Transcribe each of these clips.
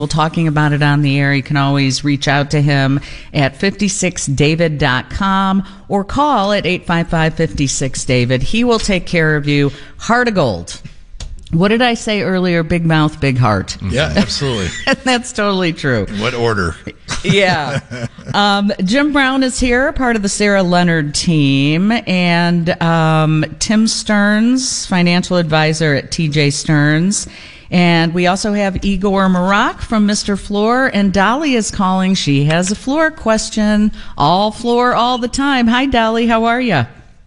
talking about it on the air. You can always reach out to him at 56david.com or call at 855-56-DAVID. He will take care of you. Heart of gold. What did I say earlier? Big mouth, big heart. Yeah, absolutely. That's totally true. In what order? Yeah. Jim Brown is here, part of the Sarah Leonard team, and Tim Stearns, financial advisor at TJ Stearns. And we also have Igor Marak from Mr. Floor, and Dolly is calling. She has a floor question. All floor, all the time. Hi, Dolly. How are you?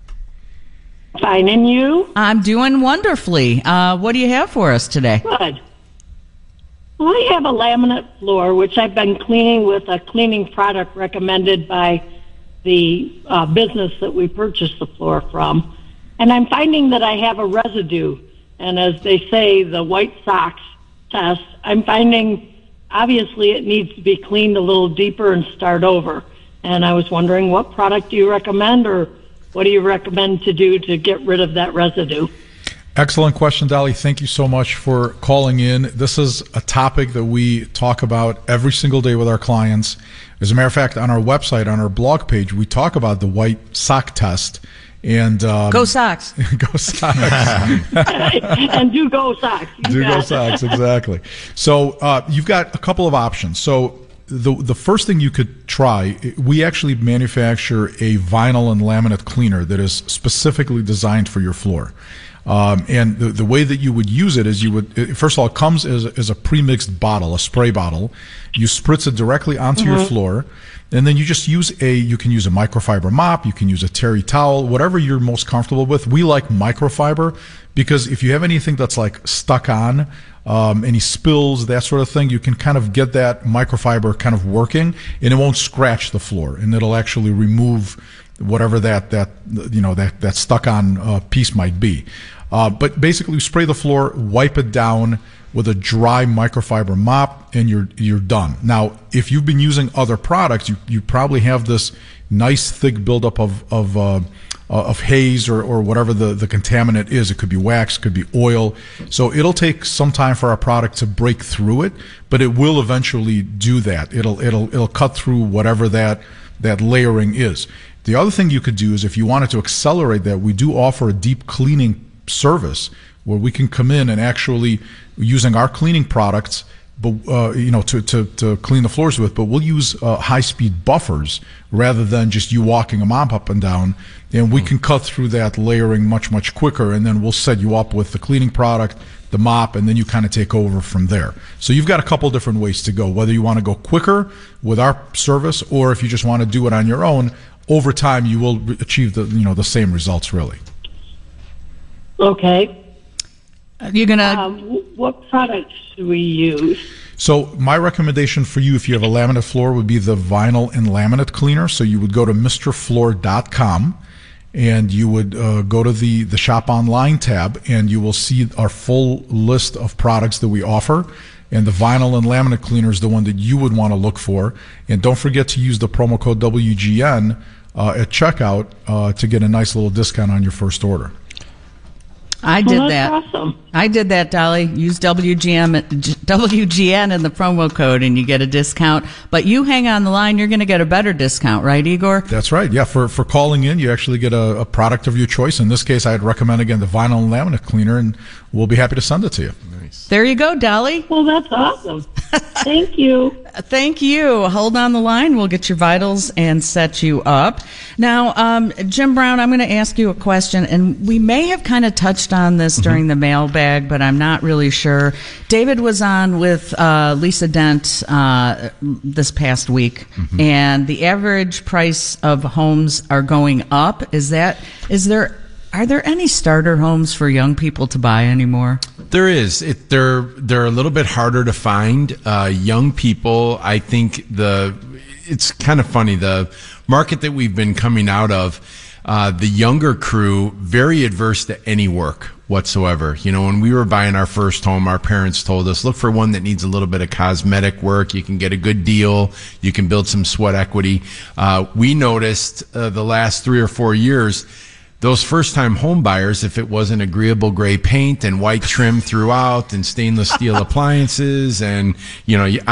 Fine, and you? I'm doing wonderfully. What do you have for us today? Good. Well, I have a laminate floor, which I've been cleaning with a cleaning product recommended by the business that we purchased the floor from. And I'm finding that I have a residue. And as they say, the white socks test, I'm finding obviously it needs to be cleaned a little deeper and start over. And I was wondering, what product do you recommend, or what do you recommend to do to get rid of that residue? Excellent question, Dolly. Thank you so much for calling in. This is a topic that we talk about every single day with our clients. As a matter of fact, on our website, on our blog page, we talk about the white sock test. And go Sox. Go Sox. And do go Sox. Go Sox, exactly. So you've got a couple of options. So the first thing you could try, we actually manufacture a vinyl and laminate cleaner that is specifically designed for your floor. And the way that you would use it is you would, first of all, it comes as a pre-mixed bottle, a spray bottle. You spritz it directly onto your floor. And then you just you can use a microfiber mop, you can use a terry towel, whatever you're most comfortable with. We like microfiber because if you have anything that's like stuck on, any spills, that sort of thing, you can kind of get that microfiber kind of working, and it won't scratch the floor, and it'll actually remove whatever that stuck on piece might be. But basically, you spray the floor, wipe it down with a dry microfiber mop, and you're done. Now, if you've been using other products, you probably have this nice thick buildup of haze or whatever the contaminant is. It could be wax, it could be oil. So it'll take some time for our product to break through it, but it will eventually do that. It'll cut through whatever that layering is. The other thing you could do is if you wanted to accelerate that, we do offer a deep cleaning service where we can come in and actually using our cleaning products, but to clean the floors with, but we'll use high-speed buffers rather than just you walking a mop up and down, and we can cut through that layering much quicker, and then we'll set you up with the cleaning product, the mop, and then you kind of take over from there. So you've got a couple different ways to go, whether you want to go quicker with our service or if you just want to do it on your own. Over time, you will achieve the same results, really. Okay. You're gonna. What products should we use? So my recommendation for you, if you have a laminate floor, would be the vinyl and laminate cleaner. So you would go to MrFloor.com and you would go to the shop online tab, and you will see our full list of products that we offer. And the vinyl and laminate cleaner is the one that you would want to look for. And don't forget to use the promo code WGN at checkout to get a nice little discount on your first order. I did that. Awesome. I did that, Dolly. Use WGN in the promo code and you get a discount. But you hang on the line, you're going to get a better discount, right, Igor? That's right. Yeah, for calling in, you actually get a product of your choice. In this case, I'd recommend, again, the vinyl and laminate cleaner, and we'll be happy to send it to you. Nice. There you go, Dolly. Well, that's awesome. Thank you. Thank you. Hold on the line. We'll get your vitals and set you up. Now, Jim Brown, I'm going to ask you a question, and we may have kind of touched on this during the mailbag, but I'm not really sure. David was on with Lisa Dent this past week, and the average price of homes are going up. Are there any starter homes for young people to buy anymore? There is. They're a little bit harder to find. Young people, I think it's kind of funny. The market that we've been coming out of, the younger crew, very adverse to any work whatsoever. You know, when we were buying our first home, our parents told us, look for one that needs a little bit of cosmetic work. You can get a good deal. You can build some sweat equity. We noticed the last 3 or 4 years, those first-time home buyers, if it wasn't agreeable gray paint and white trim throughout and stainless steel appliances and,